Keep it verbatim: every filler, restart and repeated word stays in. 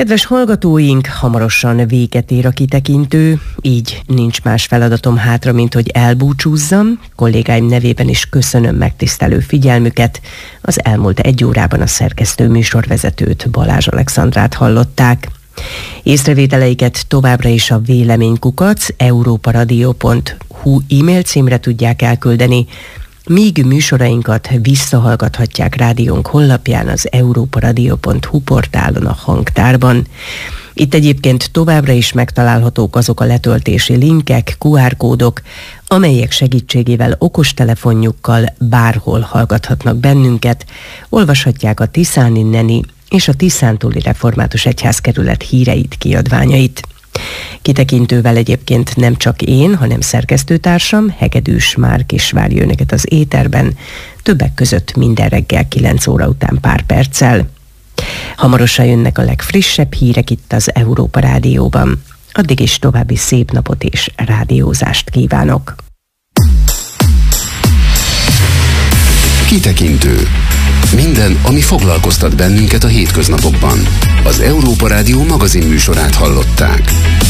Kedves hallgatóink, hamarosan véget ér a kitekintő, így nincs más feladatom hátra, mint hogy elbúcsúzzam. Kollégáim nevében is köszönöm megtisztelő figyelmüket. Az elmúlt egy órában a szerkesztő műsorvezetőt, Balázs Alexandrát hallották. Észrevételeiket továbbra is a véleménykukac európaradio pont hu e-mail címre tudják elküldeni, míg műsorainkat visszahallgathatják rádiónk honlapján, az európaradio pont hu portálon, a hangtárban. Itt egyébként továbbra is megtalálhatók azok a letöltési linkek, kú ár kódok, amelyek segítségével okostelefonjukkal bárhol hallgathatnak bennünket, olvashatják a Tiszáni Neni és a Tiszántúli Református Egyházkerület híreit, kiadványait. Kitekintővel egyébként nem csak én, hanem szerkesztőtársam, Hegedűs Márk is várja önöket az éterben, többek között minden reggel kilenc óra után pár perccel. Hamarosan jönnek a legfrissebb hírek itt az Európa Rádióban. Addig is további szép napot és rádiózást kívánok. Kitekintő. Minden, ami foglalkoztat bennünket a hétköznapokban. Az Európa Rádió magazin műsorát hallották.